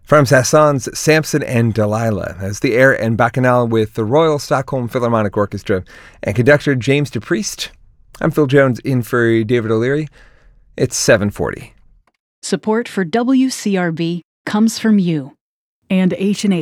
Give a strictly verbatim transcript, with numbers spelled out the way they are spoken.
From Saint-Saëns, Samson and Delilah, as the air and Bacchanal with the Royal Stockholm Philharmonic Orchestra and conductor James DePriest. I'm Phil Jones in for David O'Leary. It's seven forty. Support for W C R B comes from you and H and H.